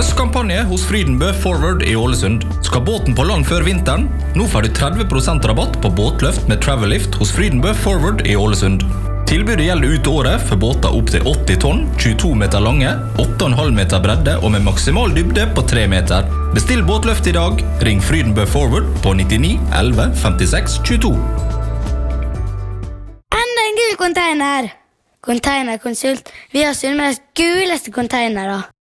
Høstkampanje hos Frydenbø Forward i Ålesund. Skal båten på land før vinteren? Nå får du 30% rabatt på båtløft med Travel-Lift hos Frydenbø Forward i Ålesund. Tilbudet gjelder ut året for båter opp til 80 tonn, 22 meter lange, 8,5 meter bredde og med maksimal dybde på 3 meter. Bestill båtløft i dag. Ring Frydenbø Forward på 99 11 56 22. Enda en gul container! Containerkonsult. Vi har Sunnmøres guleste containere.